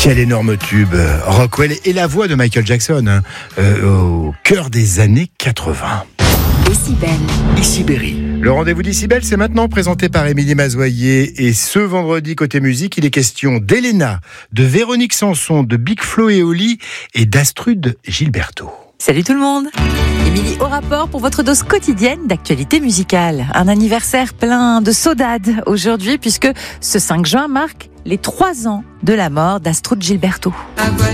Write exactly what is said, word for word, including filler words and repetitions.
Quel énorme tube, Rockwell et la voix de Michael Jackson hein, euh, au cœur des années quatre-vingts. Décibel. Ici Berry. Le rendez-vous d'Décibel, c'est maintenant présenté par Émilie Mazoyer. Et ce vendredi, côté musique, il est question d'Elena, de Véronique Sanson, de Big Flo et Oli et d'Astrud Gilberto. Salut tout le monde. Émilie au rapport pour votre dose quotidienne d'actualité musicale. Un anniversaire plein de saudade aujourd'hui puisque ce cinq juin marque les trois ans de la mort d'Astrud Gilberto.